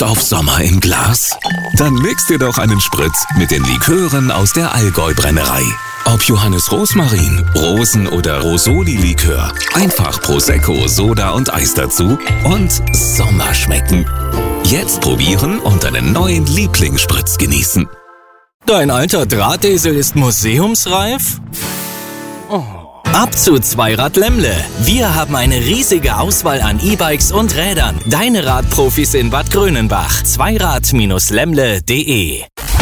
Lust auf Sommer im Glas? Dann mix dir doch einen Spritz mit den Likören aus der Allgäu-Brennerei. Ob Johannes Rosmarin, Rosen- oder Rosoli-Likör. Einfach Prosecco, Soda und Eis dazu und Sommer schmecken. Jetzt probieren und deinen neuen Lieblingsspritz genießen. Dein alter Drahtesel ist museumsreif? Ab zu Zweirad Lemmle. Wir haben eine riesige Auswahl an E-Bikes und Rädern. Deine Radprofis in Bad Grönenbach. Zweirad-lemmle.de